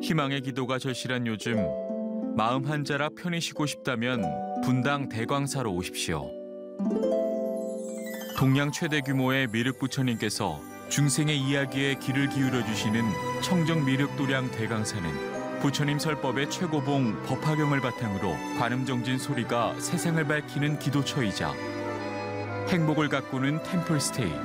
희망의 기도가 절실한 요즘 마음 한자라 편히 쉬고 싶다면 분당 대광사로 오십시오. 동양 최대 규모의 미륵부처님께서 중생의 이야기에 귀를 기울여 주시는 청정 미륵도량 대광사는 부처님 설법의 최고봉 법화경을 바탕으로 관음정진 소리가 세상을 밝히는 기도처이자 행복을 가꾸는 템플스테이,